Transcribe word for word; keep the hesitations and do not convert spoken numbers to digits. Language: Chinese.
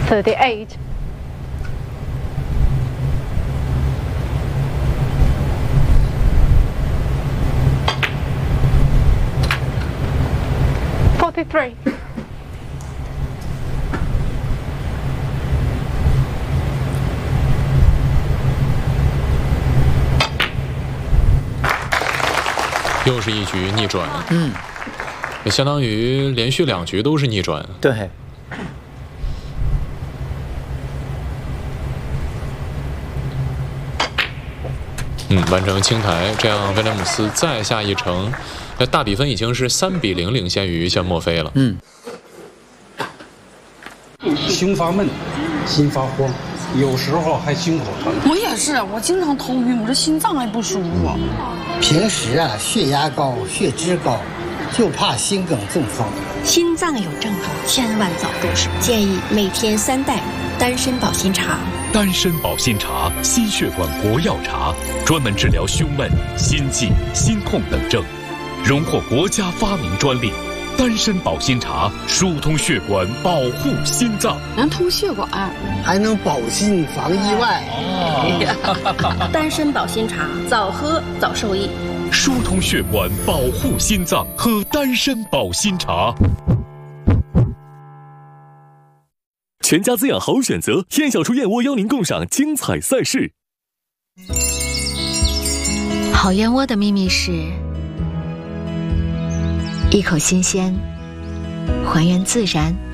thirty-eight, forty-three, 又是一局逆转，嗯，也相当于连续两局都是逆转。 对。 嗯，完成清台，这样威廉姆斯再下一城，那大比分已经是三比零领先于像墨菲了。 嗯， 胸发闷，心发慌，有时候还心口疼。 我也是，我经常头晕，我这心脏还不舒服。 平时啊，血压高，血脂高，就怕心梗中风。 心脏有症状，千万早重视。建议每天三袋丹参保心茶。 丹参保心茶，心血管国药茶，专门治疗胸闷、心悸、心痛等症，荣获国家发明专利。丹参保心茶疏通血管，保护心脏， 能通血管， 还能保心防意外。 哦、丹参保心茶，早喝早受益。 疏通血管，保护心脏，喝丹参保心茶。 全家滋养好选择，天小厨燕窝邀您共赏精彩赛事。 好燕窝的秘密是一口新鲜，还原自然，